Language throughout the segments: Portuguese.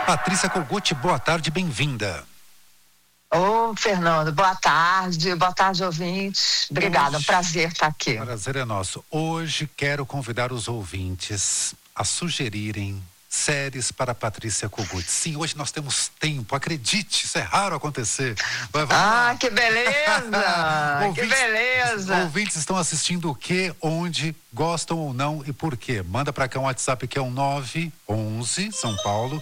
Patrícia Kogut, boa tarde, bem-vinda. Ô, Fernando, boa tarde, ouvintes. Obrigada, prazer estar aqui. Prazer é nosso. Hoje quero convidar os ouvintes a sugerirem séries para Patrícia Kogut. Sim, hoje nós temos tempo, acredite, isso é raro acontecer. Que beleza! Que beleza! Ouvintes estão assistindo o quê, onde, gostam ou não e por quê? Manda para cá um WhatsApp que é o 911, São Paulo,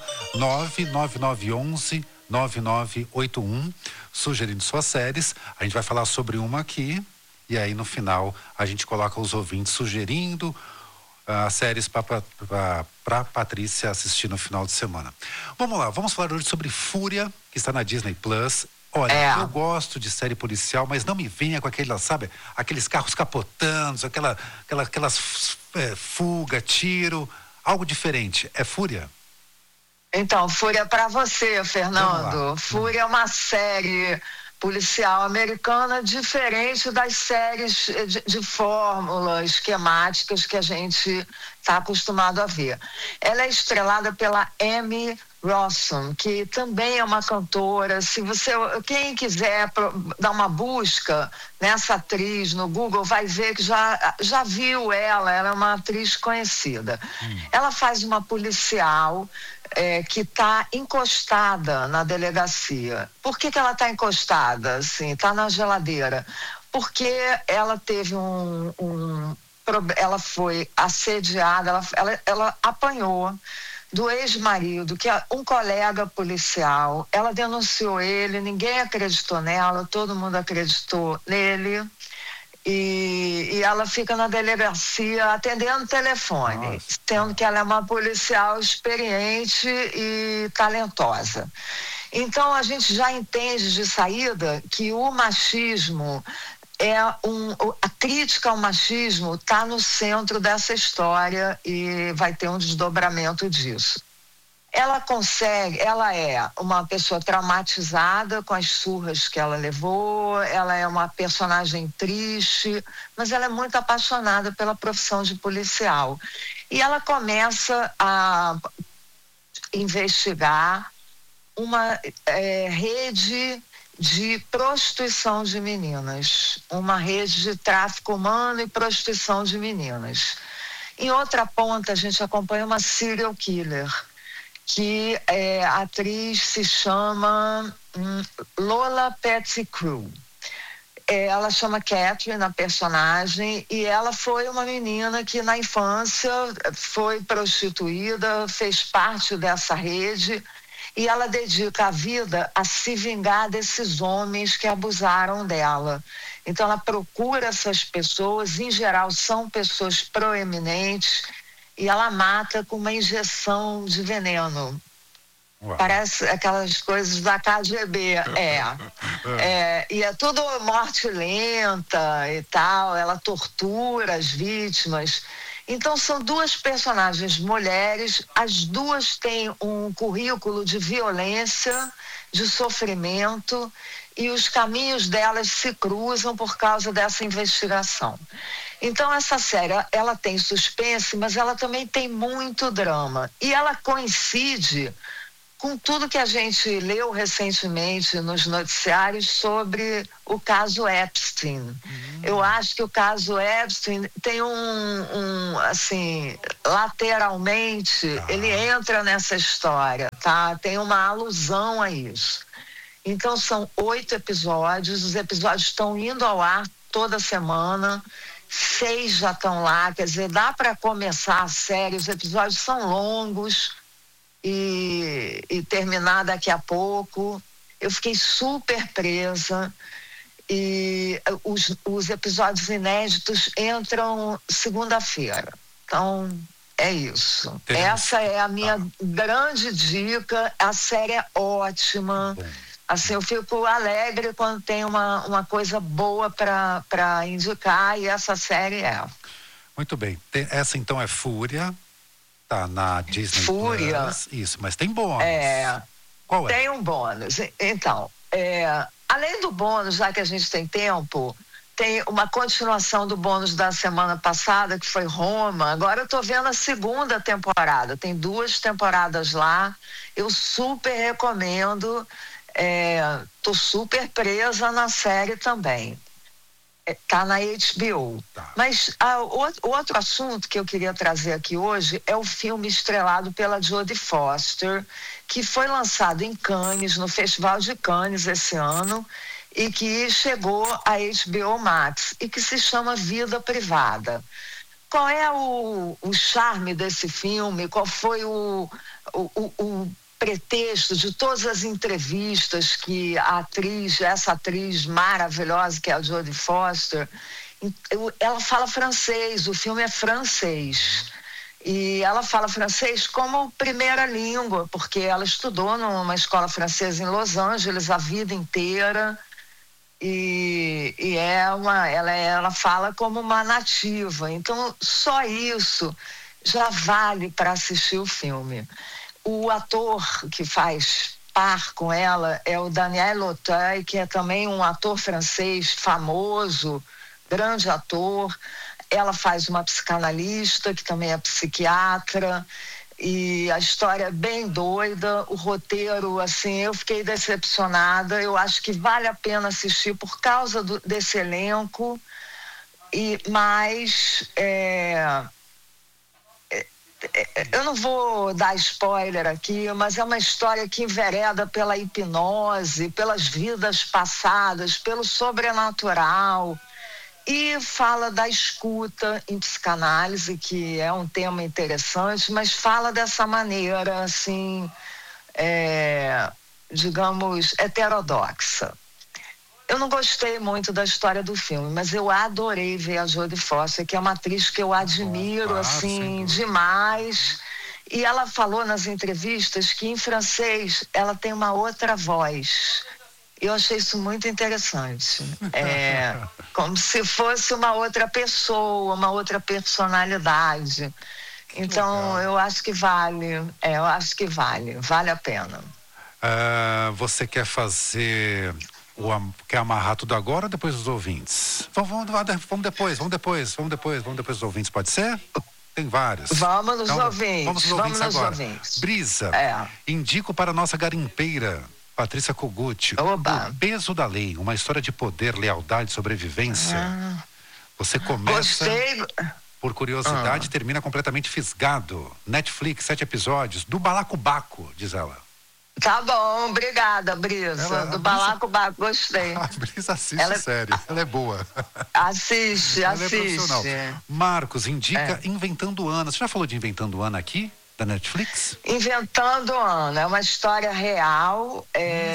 99911 9981, sugerindo suas séries. A gente vai falar sobre uma aqui e aí no final a gente coloca os ouvintes sugerindo as séries para Patrícia assistir no final de semana. Vamos lá, vamos falar hoje sobre Fúria, que está na Disney Plus. Olha, eu gosto de série policial, mas não me venha com aquelas, sabe, aqueles carros capotando, aquelas fuga, tiro, algo diferente. É Fúria? Então, Fúria para você, Fernando. Fúria é uma série policial americana diferente das séries de fórmula, esquemáticas que a gente está acostumado a ver. Ela é estrelada pela Emmy Rossum, que também é uma cantora. Quem quiser dar uma busca nessa atriz no Google vai ver que já viu ela é uma atriz conhecida. Ela faz uma policial que está encostada na delegacia. Por que ela está encostada? Assim, está na geladeira. Porque ela teve ela foi assediada, ela apanhou do ex-marido, que é um colega policial. Ela denunciou ele, ninguém acreditou nela, todo mundo acreditou nele. E ela fica na delegacia atendendo telefone, sendo que ela é uma policial experiente e talentosa. Então a gente já entende de saída que o machismo a crítica ao machismo está no centro dessa história e vai ter um desdobramento disso. Ela é uma pessoa traumatizada com as surras que ela levou, ela é uma personagem triste, mas ela é muito apaixonada pela profissão de policial. E ela começa a investigar uma rede de prostituição de meninas, uma rede de tráfico humano e prostituição de meninas. Em outra ponta, a gente acompanha uma serial killer, que a atriz se chama Lola Pettigrew. Ela chama Catherine, a personagem, e ela foi uma menina que na infância foi prostituída, fez parte dessa rede, e ela dedica a vida a se vingar desses homens que abusaram dela. Então ela procura essas pessoas, em geral são pessoas proeminentes, e ela mata com uma injeção de veneno. Uau. Parece aquelas coisas da KGB. E é tudo morte lenta e tal, ela tortura as vítimas. Então são duas personagens mulheres, as duas têm um currículo de violência, de sofrimento, e os caminhos delas se cruzam por causa dessa investigação. Então essa série, ela tem suspense, mas ela também tem muito drama. E ela coincide com tudo que a gente leu recentemente nos noticiários sobre o caso Epstein. Eu acho que o caso Epstein tem assim, lateralmente, ele entra nessa história, tá? Tem uma alusão a isso. Então são 8 episódios, os episódios estão indo ao ar toda semana, 6 já estão lá, quer dizer, dá para começar a série, os episódios são longos e terminar daqui a pouco. Eu fiquei super presa e os episódios inéditos entram segunda-feira. Então, é isso. Essa é a minha grande dica, a série é ótima. Assim, eu fico alegre quando tem uma coisa boa para indicar, e essa série é. Muito bem. Essa então é Fúria, tá na Disney Fúria. Plus. Isso, mas tem bônus. Qual é? Tem um bônus. Então, além do bônus, já que a gente tem tempo, tem uma continuação do bônus da semana passada, que foi Roma. Agora eu tô vendo a segunda temporada. Tem 2 temporadas lá. Eu super recomendo. Tô super presa na série também. Tá na HBO. Tá. Mas o outro assunto que eu queria trazer aqui hoje é o filme estrelado pela Jodie Foster, que foi lançado em Cannes, no Festival de Cannes esse ano, e que chegou à HBO Max, e que se chama Vida Privada. Qual é o charme desse filme? Qual foi o pretexto de todas as entrevistas que essa atriz maravilhosa, que é a Jodie Foster, ela fala francês, o filme é francês. E ela fala francês como primeira língua, porque ela estudou numa escola francesa em Los Angeles a vida inteira. E ela fala como uma nativa. Então, só isso já vale para assistir o filme. O ator que faz par com ela é o Daniel Auteuil, que é também um ator francês famoso, grande ator. Ela faz uma psicanalista, que também é psiquiatra, e a história é bem doida. O roteiro, assim, eu fiquei decepcionada. Eu acho que vale a pena assistir por causa desse elenco, mas eu não vou dar spoiler aqui, mas é uma história que envereda pela hipnose, pelas vidas passadas, pelo sobrenatural, e fala da escuta em psicanálise, que é um tema interessante, mas fala dessa maneira, assim, digamos, heterodoxa. Eu não gostei muito da história do filme, mas eu adorei ver a Jodie Foster, que é uma atriz que eu admiro, claro, assim, demais. E ela falou nas entrevistas que em francês ela tem uma outra voz. Eu achei isso muito interessante. Como se fosse uma outra pessoa, uma outra personalidade. Então, eu acho que vale. Vale a pena. Você quer fazer... Quer amarrar tudo agora ou depois dos ouvintes? Vamos depois dos ouvintes, pode ser? Tem vários. Vamos nos ouvintes. Vamos nos ouvintes agora. Brisa, indico para a nossa garimpeira, Patrícia Kogut, O Peso da Lei, uma história de poder, lealdade, sobrevivência. Você começa por curiosidade e termina completamente fisgado. Netflix, 7 episódios, do balacobaco, diz ela. Tá bom, obrigada, Brisa. Do balacobaco, gostei. A Brisa assiste série, ela é boa. Assiste. É profissional. Marcos, indica Inventando Ana. Você já falou de Inventando Ana aqui, da Netflix? Inventando Ana, é uma história real,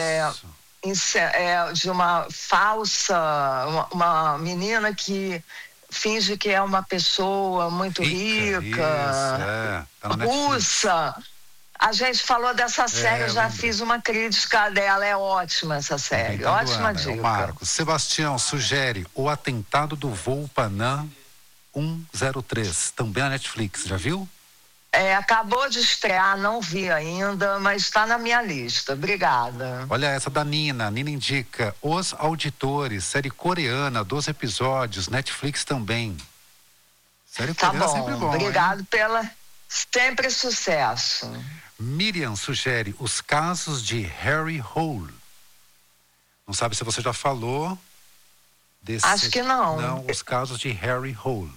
de uma falsa, uma menina que finge que é uma pessoa muito rica, russa. A gente falou dessa série, eu já fiz uma crítica dela, é ótima essa série, ótima dica. Marcos, Sebastião sugere O Atentado do Voo Panam 103, também na Netflix, já viu? Acabou de estrear, não vi ainda, mas está na minha lista, obrigada. Olha essa da Nina indica Os Auditores, série coreana, 12 episódios, Netflix também. Série coreana sempre bom, obrigado sempre sucesso. Miriam sugere Os Casos de Harry Hole. Não sabe se você já falou desse... Acho que não. Não, Os Casos de Harry Hole.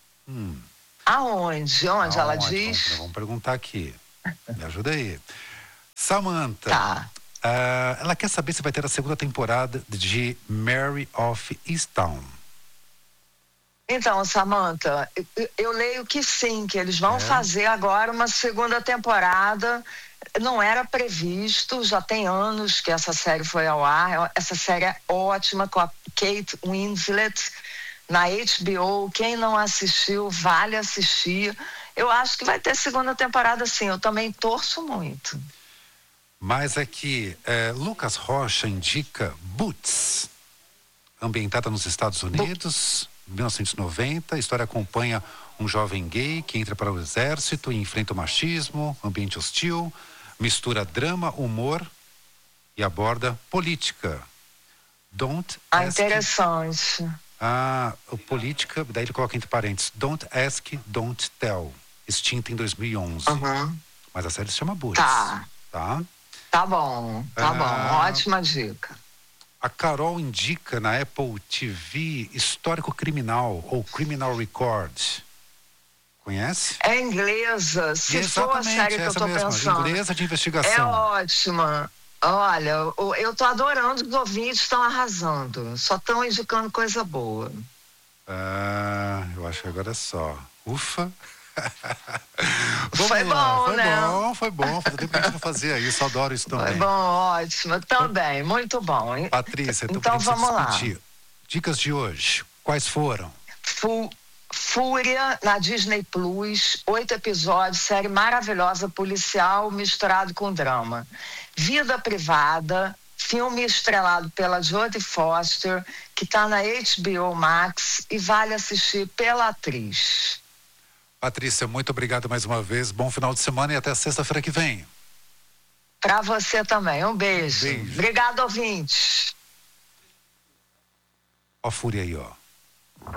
Aonde ela diz? Vamos perguntar aqui. Me ajuda aí. Samantha. Ela quer saber se vai ter a segunda temporada de Mary of Easttown. Então, Samantha, eu leio que sim, que eles vão fazer agora uma segunda temporada. Não era previsto, já tem anos que essa série foi ao ar. Essa série é ótima, com a Kate Winslet na HBO. Quem não assistiu, vale assistir. Eu acho que vai ter segunda temporada sim, eu também torço muito. Mas aqui, Lucas Rocha indica Boots, ambientada nos Estados Unidos... 1990, a história acompanha um jovem gay que entra para o exército e enfrenta o machismo, ambiente hostil, mistura drama, humor e aborda política. Don't ask... Interessante. O Política, daí ele coloca entre parênteses, Don't Ask, Don't Tell, extinta em 2011. Mas a série se chama Bullies. Tá? Tá bom, ótima dica. A Carol indica na Apple TV Histórico Criminal, ou Criminal Record. Conhece? É inglesa, se for a série que eu tô pensando. Inglesa de investigação. É ótima. Olha, eu tô adorando, os ouvintes estão arrasando. Só estão indicando coisa boa. Eu acho que agora é só. Ufa! Foi bom, né? Foi bom. Faz tempo que a gente não fazia isso, eu adoro isso também. Foi bom, ótimo. Também, muito bom. Patrícia, então vamos lá. Dicas de hoje, quais foram? Fúria na Disney Plus, 8 episódios, série maravilhosa, policial misturado com drama. Vida Privada, filme estrelado pela Jodie Foster, que está na HBO Max e vale assistir pela atriz. Patrícia, muito obrigado mais uma vez, bom final de semana e até sexta-feira que vem. Para você também, um beijo. Obrigado, ouvintes. Ó a Fúria aí, ó.